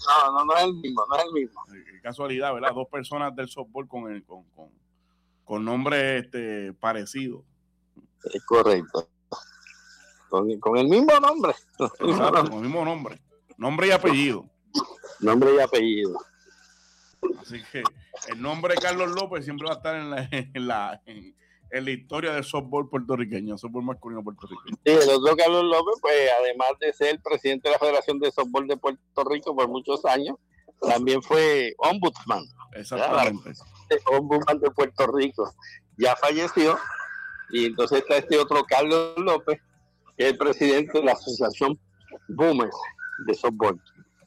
No es el mismo, no es el mismo. Qué casualidad, ¿verdad? Dos personas del softball con nombres parecidos. Es correcto. Con el mismo nombre. Exacto, con el mismo nombre. Nombre y apellido. Nombre y apellido. Así que el nombre de Carlos López siempre va a estar en la historia del softball puertorriqueño, softball masculino puertorriqueño. Sí, el otro Carlos López, pues además de ser presidente de la Federación de Softball de Puerto Rico por muchos años, también fue ombudsman. Exactamente. Ombudsman de Puerto Rico. Ya falleció. Y entonces está este otro Carlos López, que es el presidente de la Asociación Boomers de Softball.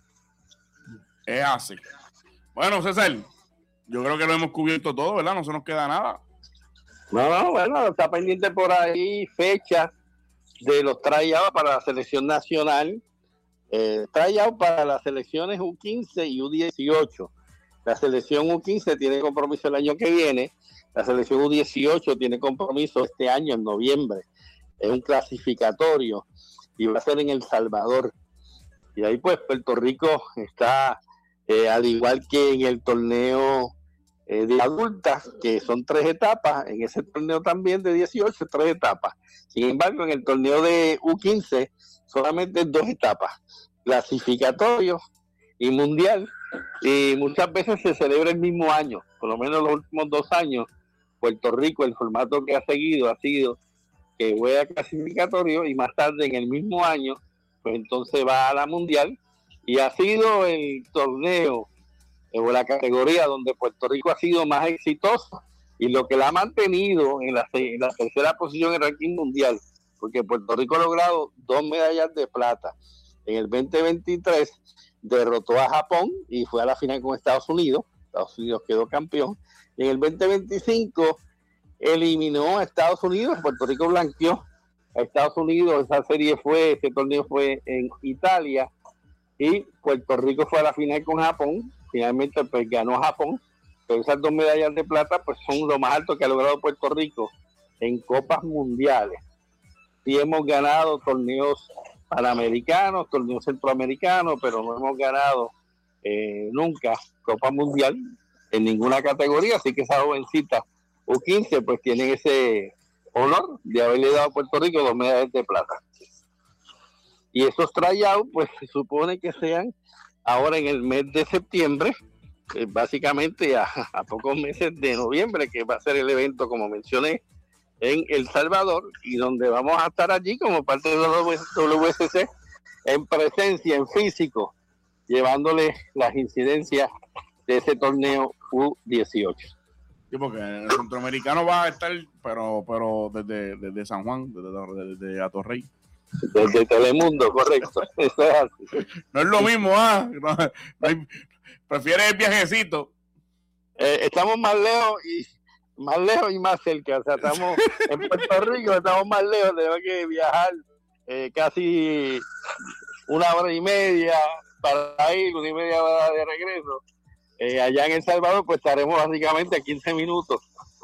Es así. Bueno, César, yo creo que lo hemos cubierto todo, ¿verdad? No se nos queda nada. No, bueno, está pendiente por ahí fecha de los tryouts para la selección nacional. Tryout para las selecciones U15 y U18. La selección U15 tiene compromiso el año que viene. La selección U18 tiene compromiso este año, en noviembre. Es un clasificatorio y va a ser en El Salvador. Y ahí pues Puerto Rico está, al igual que en el torneo de adultas, que son 3 etapas, en ese torneo también de 18, 3 etapas. Sin embargo, en el torneo de U15 solamente 2 etapas, clasificatorio y mundial, y muchas veces se celebra el mismo año, por lo menos los últimos 2 años. Puerto Rico, el formato que ha seguido ha sido que juega clasificatorio y más tarde en el mismo año, pues entonces va a la mundial, y ha sido el torneo o la categoría donde Puerto Rico ha sido más exitoso y lo que la ha mantenido en la tercera posición en el ranking mundial, porque Puerto Rico ha logrado 2 medallas de plata. En el 2023 derrotó a Japón y fue a la final con Estados Unidos. Estados Unidos quedó campeón. En el 2025 eliminó a Estados Unidos. Puerto Rico blanqueó a Estados Unidos. Ese torneo fue en Italia y Puerto Rico fue a la final con Japón. Finalmente pues ganó Japón. Pero esas 2 medallas de plata pues son lo más alto que ha logrado Puerto Rico en copas mundiales. Sí hemos ganado torneos panamericanos, torneos centroamericanos, pero no hemos ganado nunca Copa Mundial en ninguna categoría, así que esa jovencita U15 pues tienen ese honor de haberle dado a Puerto Rico 2 medallas de plata. Y esos tryouts pues se supone que sean ahora en el mes de septiembre, básicamente a pocos meses de noviembre, que va a ser el evento, como mencioné, en El Salvador, y donde vamos a estar allí como parte de WSC en presencia, en físico, llevándole las incidencias de ese torneo U18. Sí, porque el centroamericano va a estar, pero desde San Juan, desde Atorrey. Desde Telemundo, correcto. Eso es así. No es lo mismo, prefieres el viajecito. Estamos más lejos y más cerca. O sea, estamos en Puerto Rico, estamos más lejos, tenemos que viajar casi 1 hora y media para ir, 1 y media hora de regreso. Allá en El Salvador pues estaremos básicamente a 15 minutos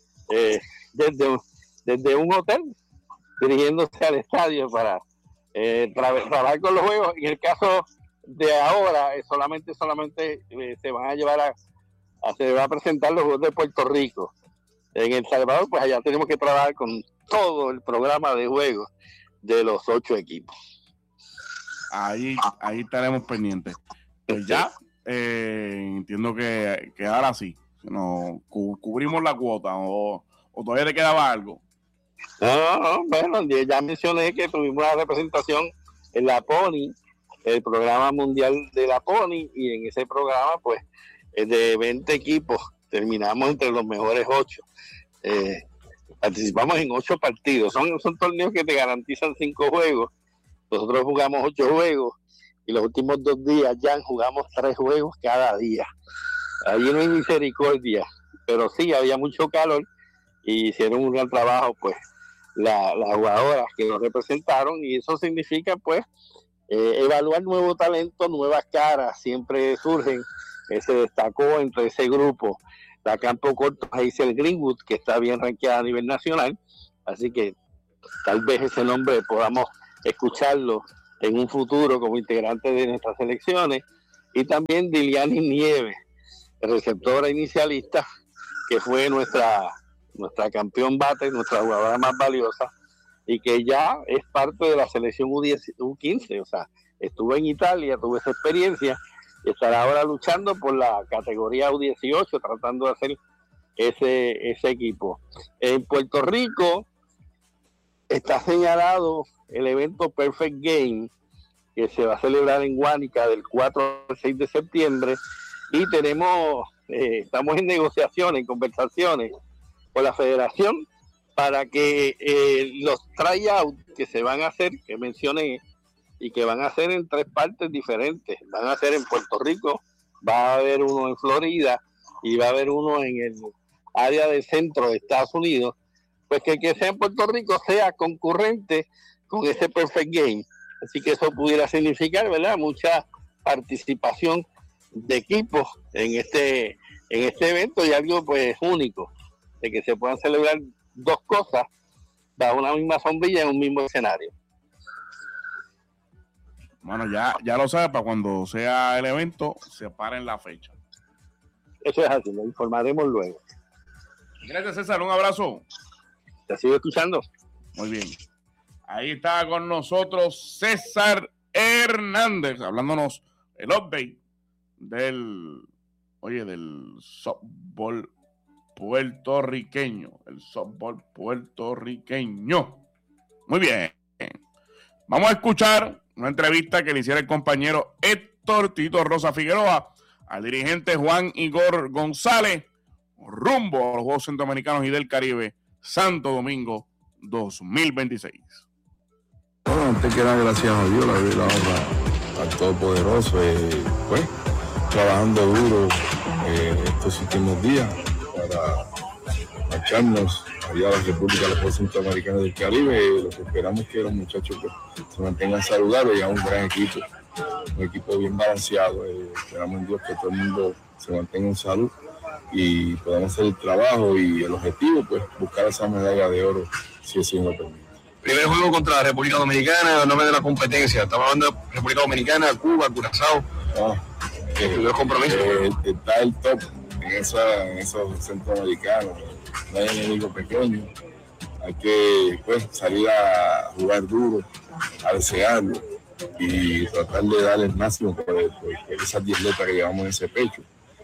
desde un hotel, dirigiéndose al estadio para trabajar con los juegos. En el caso de ahora, solamente se van a llevar se va a presentar los juegos de Puerto Rico. En El Salvador pues allá tenemos que trabajar con todo el programa de juegos de los 8 equipos. Ahí estaremos pendientes. Pues ya entiendo que ahora sí cubrimos la cuota, o todavía le quedaba algo. No, bueno, ya mencioné que tuvimos la representación en la Pony, el programa mundial de la Pony, y en ese programa pues de 20 equipos terminamos entre los mejores 8. Participamos en 8 partidos, son torneos que te garantizan 5 juegos. Nosotros jugamos 8 juegos y los últimos 2 días ya jugamos 3 juegos cada día. Allí no hay misericordia, pero sí había mucho calor y hicieron un gran trabajo pues las jugadoras que nos representaron, y eso significa pues evaluar nuevo talento, nuevas caras, siempre surgen. Se destacó entre ese grupo la campo corto Hazel Greenwood, que está bien rankeada a nivel nacional, así que tal vez ese nombre podamos escucharlo en un futuro como integrante de nuestras selecciones. y también Diliani Nieves, receptora inicialista, que fue nuestra campeón bate, nuestra jugadora más valiosa, y que ya es parte de la selección U15, o sea, estuvo en Italia, tuvo esa experiencia, y estará ahora luchando por la categoría U18, tratando de hacer ese equipo. En Puerto Rico está señalado el evento Perfect Game, que se va a celebrar en Guánica del 4 al 6 de septiembre, y estamos en negociaciones, en conversaciones con la federación para que los tryouts que se van a hacer, que mencioné, y que van a hacer en 3 partes diferentes, van a ser en Puerto Rico, va a haber uno en Florida y va a haber uno en el área del centro de Estados Unidos, pues que sea en Puerto Rico sea concurrente con ese Perfect Game. Así que eso pudiera significar, ¿verdad?, mucha participación de equipos en este evento, y algo pues único, de que se puedan celebrar 2 cosas bajo una misma sombrilla en un mismo escenario. Bueno, ya lo sabes, para cuando sea el evento, separen la fecha. Eso es así, lo informaremos luego. Gracias, César, un abrazo. Te sigo escuchando. Muy bien. Ahí está con nosotros César Hernández, hablándonos el update del softball puertorriqueño. El softball puertorriqueño. Muy bien. Vamos a escuchar una entrevista que le hiciera el compañero Héctor Tito Rosa Figueroa al dirigente Juan Igor González rumbo a los Juegos Centroamericanos y del Caribe Santo Domingo 2026. Bueno, antes que nada, gracias a Dios, la honra al Todopoderoso, pues, trabajando duro estos últimos días para marcharnos allá a la República de los Juegos Centroamericanos del Caribe. Lo que esperamos es que los muchachos pues, se mantengan saludables y a un gran equipo, un equipo bien balanceado. Esperamos en Dios que todo el mundo se mantenga en salud y podamos hacer el trabajo y el objetivo, pues, buscar esa medalla de oro, si así lo permite. Primer juego contra la República Dominicana, en nombre de la competencia. Estamos hablando de República Dominicana, Cuba, Curazao. El primer compromiso. Está el top en esos centroamericanos. No hay enemigo pequeño. Hay que pues, salir a jugar duro, a desearlo y tratar de dar el máximo por esas 10 letras que llevamos en ese pecho.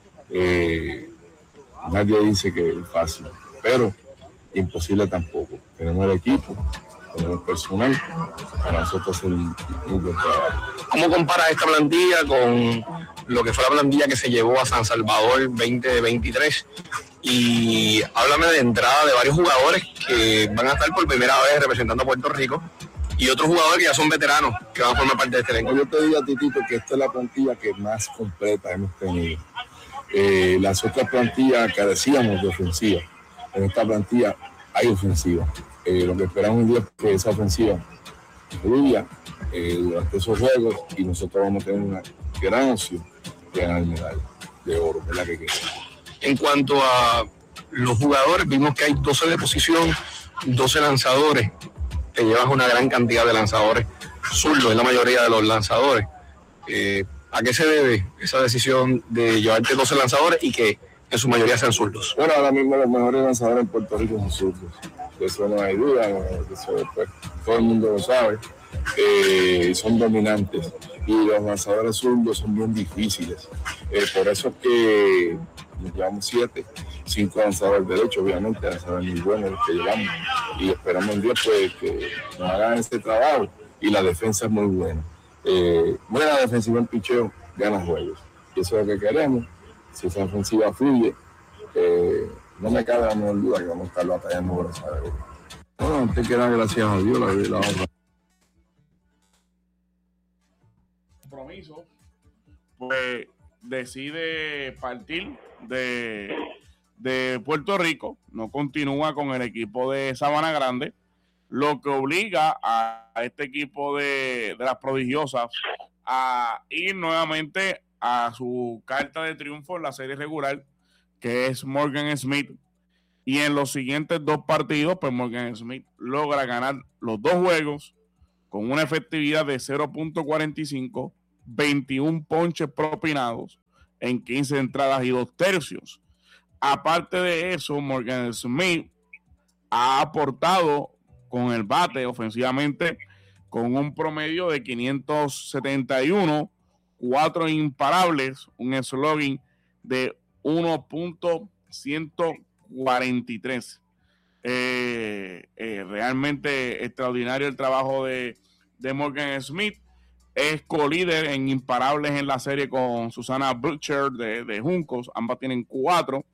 Nadie dice que es fácil, pero imposible tampoco. Tenemos el equipo, tenemos personal para nosotros hacer un muy buen trabajo. ¿Cómo comparas esta plantilla con lo que fue la plantilla que se llevó a San Salvador 2023? Y háblame de entrada de varios jugadores que van a estar por primera vez representando a Puerto Rico y otros jugadores que ya son veteranos que van a formar parte de este elenco. Yo te digo a ti, Tito, que esta es la plantilla que más completa hemos tenido. Las otras plantillas carecíamos de ofensiva. En esta plantilla hay ofensiva. Lo que esperamos un día es que esa ofensiva fluya durante esos juegos y nosotros vamos a tener una gran opción de ganar medalla de oro, que es la que queremos. En cuanto a los jugadores, vimos que hay 12 de posición, 12 lanzadores. Te llevas una gran cantidad de lanzadores zurdos, es la mayoría de los lanzadores. ¿A qué se debe esa decisión de llevarte 12 lanzadores y que en su mayoría sean zurdos? Bueno, ahora mismo los mejores lanzadores en Puerto Rico son zurdos. De eso no hay duda, eso, pues, todo el mundo lo sabe. Son dominantes y los lanzadores zurdos son bien difíciles. Por eso es que nos llevamos 5 lanzadores derechos, obviamente, lanzadores muy buenos los que llevamos. Y esperamos en Dios pues, que nos hagan este trabajo y la defensa es muy buena. Buena defensiva en picheo, gana juegos. Y eso es lo que queremos. Si esa ofensiva fluye, no me cabe la menor duda que vamos a estar batallando por esa deuda. Bueno, antes que nada, gracias a Dios, la honra. Compromiso, pues decide partir de Puerto Rico, no continúa con el equipo de Sabana Grande, lo que obliga a este equipo de las prodigiosas a ir nuevamente a su carta de triunfo en la serie regular, que es Morgan Smith, y en los siguientes 2 partidos, pues Morgan Smith logra ganar los 2 juegos con una efectividad de 0.45, 21 ponches propinados en 15 entradas y 2/3. Aparte de eso, Morgan Smith ha aportado con el bate ofensivamente con un promedio de 571, 4 imparables, un slugging de 1.143. Realmente extraordinario el trabajo de Morgan Smith. Es colíder en imparables en la serie con Susana Butcher de Juncos. Ambas tienen 4.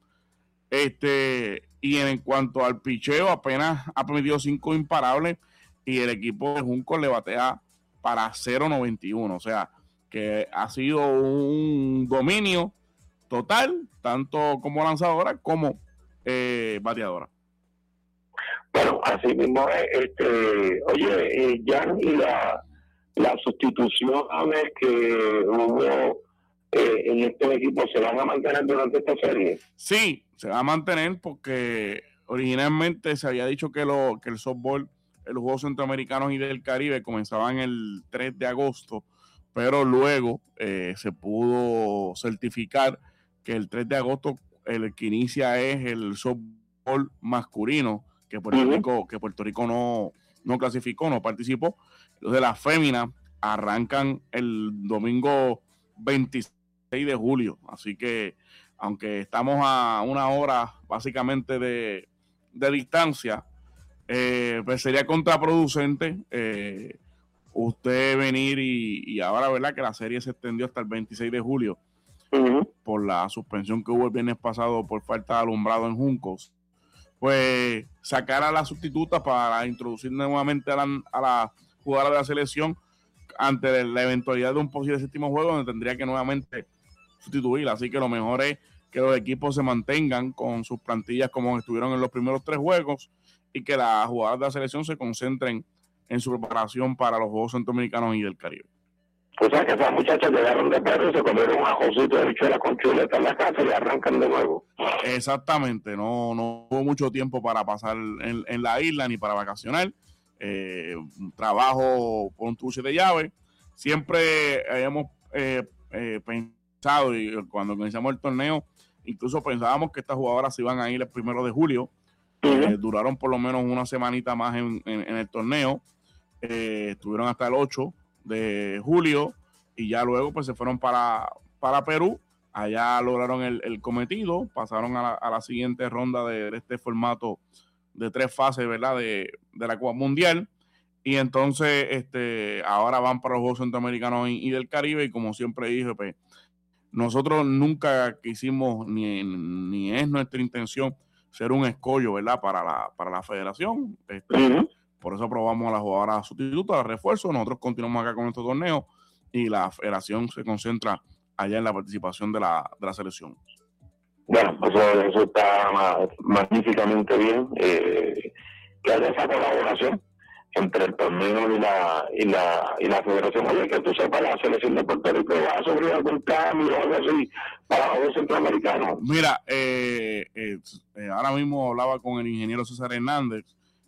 Y en cuanto al picheo, apenas ha permitido 5 imparables y el equipo de Juncos le batea para 0.91. O sea, que ha sido un dominio total, tanto como lanzadora como bateadora. Bueno, así mismo es. Oye, Jan, y las sustituciones que hubo en estos equipos, ¿se van a mantener durante esta serie? Sí, se va a mantener porque originalmente se había dicho que el softball, los Juegos Centroamericanos y del Caribe comenzaban el 3 de agosto, pero luego se pudo certificar que el 3 de agosto el que inicia es el softball masculino, que Puerto Rico no clasificó, no participó. Entonces las féminas arrancan el domingo 26 de julio, así que aunque estamos a una hora básicamente de distancia, pues sería contraproducente usted venir y ahora, ¿verdad?, que la serie se extendió hasta el 26 de julio por la suspensión que hubo el viernes pasado por falta de alumbrado en Juncos, pues sacar a la sustituta para introducir nuevamente a la jugadora de la selección ante la eventualidad de un posible séptimo juego donde tendría que nuevamente sustituirla. Así que lo mejor es que los equipos se mantengan con sus plantillas como estuvieron en los primeros 3 juegos y que las jugadoras de la selección se concentren en su preparación para los Juegos Centroamericanos y del Caribe. O sea que esas muchachas llegaron de perro y se comieron un ajocito de bichuela con chuleta en la casa y arrancan de nuevo. Exactamente, no hubo mucho tiempo para pasar en la isla ni para vacacionar. Trabajo por un tuche de llave. Siempre habíamos pensado, y cuando comenzamos el torneo, incluso pensábamos que estas jugadoras se iban a ir el 1 de julio. Duraron por lo menos una semanita más en el torneo. Estuvieron hasta el 8 de julio y ya luego pues se fueron para Perú. Allá lograron el cometido, pasaron a la siguiente ronda de este formato de 3 fases, ¿verdad?, de la Copa Mundial, y entonces ahora van para los Juegos Centroamericanos y del Caribe. Y como siempre dije, pues nosotros nunca quisimos ni es nuestra intención ser un escollo, ¿verdad?, para la federación. Por eso aprobamos a la jugadora sustituta, la refuerzo. Nosotros continuamos acá con nuestro torneo y la federación se concentra allá en la participación de la selección. Bueno, eso está magníficamente bien, que haya esa colaboración entre el torneo y la federación. Oye, que tú sepas, la selección de Puerto Rico va a sufrir algún cambio o algo así para los centroamericanos. Mira, ahora mismo hablaba con el ingeniero César Hernández.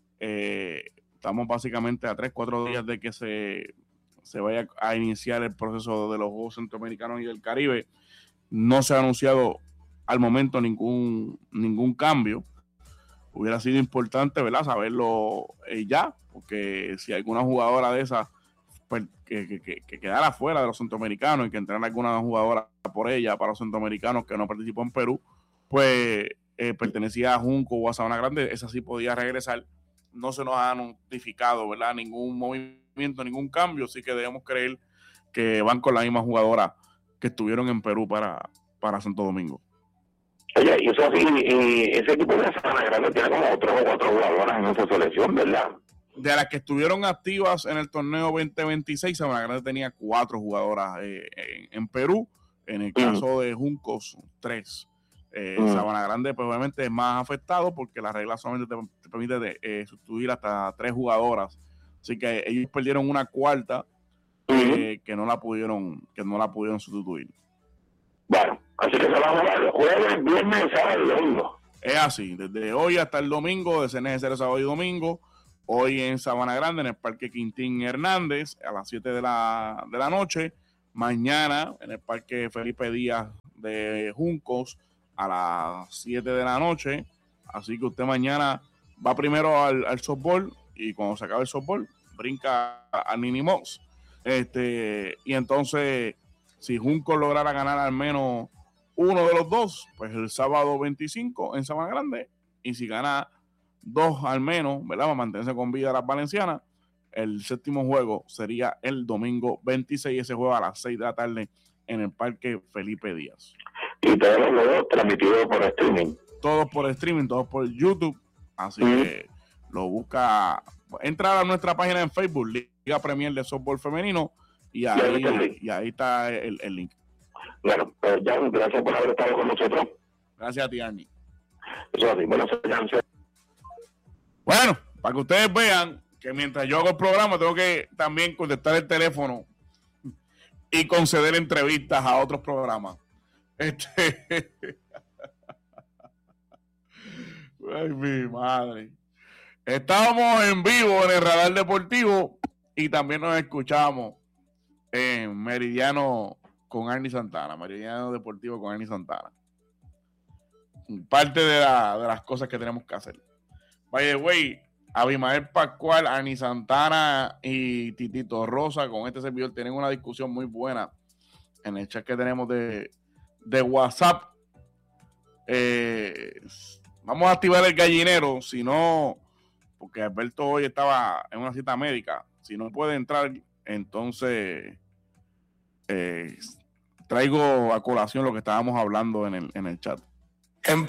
Estamos básicamente a 3-4 días de que se vaya a iniciar el proceso de los Juegos Centroamericanos y del Caribe. No se ha anunciado al momento ningún cambio. Hubiera sido importante, ¿verdad?, saberlo ya, porque si alguna jugadora de esas pues, que quedara fuera de los centroamericanos y que entrara alguna jugadora por ella para los centroamericanos que no participó en Perú, pues pertenecía a Junco o a Sabana Grande, esa sí podía regresar. No se nos ha notificado, ¿verdad?, ningún movimiento, ningún cambio, así que debemos creer que van con la misma jugadora que estuvieron en Perú para Santo Domingo. Oye, y eso así, ese equipo de Sabana Grande tiene como 3 o 4 jugadoras en esa selección, ¿verdad? De las que estuvieron activas en el torneo 2026, Sabana Grande tenía 4 jugadoras en Perú. En el caso de Juncos, 3. Sabana Grande, pues obviamente es más afectado porque la regla solamente te permite sustituir hasta 3 jugadoras. Así que ellos perdieron una cuarta que no la pudieron sustituir. Bueno, así que se va a jugar jueves, viernes, sábado y domingo. Es así, desde hoy hasta el domingo, de CNG0 sábado y domingo. Hoy en Sabana Grande, en el Parque Quintín Hernández, a las 7 de la noche. mañana en el Parque Felipe Díaz de Juncos a las 7 de la noche. Así que usted mañana va primero al softball y cuando se acabe el softball brinca al Ninimox. Y entonces, si Juncos lograra ganar al menos uno de los dos, pues el sábado 25 en Sabana Grande, y si gana 2 al menos, ¿verdad? Va a mantenerse con vida las valencianas. El séptimo juego sería el domingo 26, ese juego a las 6 de la tarde en el Parque Felipe Díaz. Y todos los juegos transmitidos por streaming. Todos por streaming, todos por YouTube. Así que lo busca. Entra a nuestra página en Facebook, Liga Premier de Softball Femenino, y ahí está el link. Bueno, pues Jan, gracias por haber estado con nosotros. Gracias a ti, Arnie. Eso así. Bueno, para que ustedes vean que mientras yo hago el programa tengo que también contestar el teléfono y conceder entrevistas a otros programas. Ay, mi madre. Estábamos en vivo en el Radar Deportivo y también nos escuchamos en Meridiano con Arnie Santana, Meridiano Deportivo con Arnie Santana. Parte de las cosas que tenemos que hacer. By the way, Abimael Pascual, Arnie Santana y Titito Rosa con este servidor tienen una discusión muy buena en el chat que tenemos de WhatsApp. Vamos a activar el gallinero, si no, porque Alberto hoy estaba en una cita médica. Si no puede entrar, entonces traigo a colación lo que estábamos hablando en el chat.